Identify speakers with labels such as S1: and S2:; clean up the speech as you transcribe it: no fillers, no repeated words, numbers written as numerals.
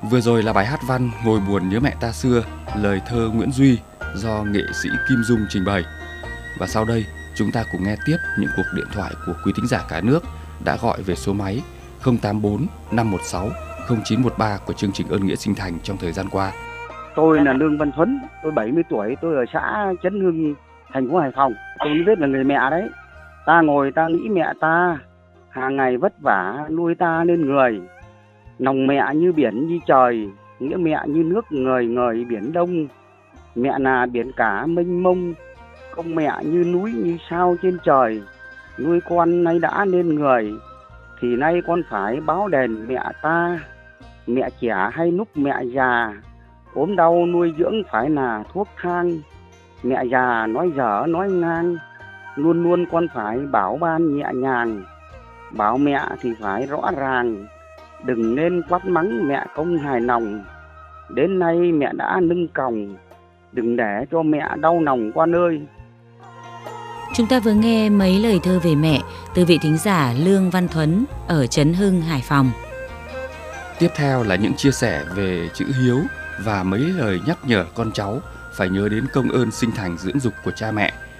S1: Vừa rồi là bài hát văn Ngồi buồn nhớ mẹ ta xưa, lời thơ Nguyễn Duy do nghệ sĩ Kim Dung trình bày. Và sau đây, chúng ta cùng nghe tiếp những cuộc điện thoại của quý thính giả cả nước đã gọi về số máy 084 516 0913 của chương trình Ơn Nghĩa Sinh Thành trong thời gian qua.
S2: Tôi là Lương Văn Thuấn, tôi 70 tuổi, tôi ở xã Trấn Hưng, thành phố Hải Phòng. Tôi biết là người mẹ đấy. Ta ngồi ta nghĩ mẹ ta, hàng ngày vất vả nuôi ta nên người. Lòng mẹ như biển như trời, nghĩa mẹ như nước ngời ngời biển đông. Mẹ là biển cả mênh mông, công mẹ như núi như sao trên trời. Nuôi con nay đã nên người, thì nay con phải báo đền mẹ ta. Mẹ trẻ hay lúc mẹ già, ốm đau nuôi dưỡng phải là thuốc thang. Mẹ già nói dở nói ngang, luôn luôn con phải bảo ban nhẹ nhàng. Bảo mẹ thì phải rõ ràng, đừng nên quát mắng mẹ không hài lòng. Đến nay mẹ đã nâng còng, đừng để cho mẹ đau lòng con ơi.
S3: Chúng ta vừa nghe mấy lời thơ về mẹ từ vị thính giả Lương Văn Thuấn ở Trấn Hưng, Hải Phòng.
S1: Tiếp theo là những chia sẻ về chữ hiếu và mấy lời nhắc nhở con cháu phải nhớ đến công ơn sinh thành dưỡng dục của cha mẹ